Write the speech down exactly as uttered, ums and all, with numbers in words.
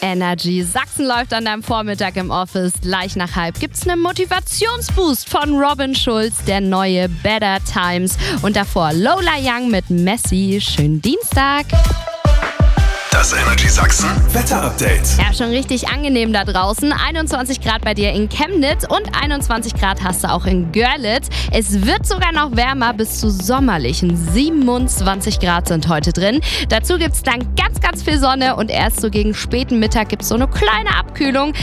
Energy Sachsen läuft an deinem Vormittag im Office. Gleich nach halb gibt's einen Motivationsboost von Robin Schulz, der neue Better Times. Und davor Lola Young mit Messi. Schönen Dienstag. Das Energy Sachsen Wetter-Update. Ja, schon richtig angenehm da draußen. einundzwanzig Grad bei dir in Chemnitz und einundzwanzig Grad hast du auch in Görlitz. Es wird sogar noch wärmer, bis zu sommerlichen siebenundzwanzig Grad sind heute drin. Dazu gibt's dann ganz, ganz viel Sonne und erst so gegen späten Mittag gibt's so eine kleine Abkühlung.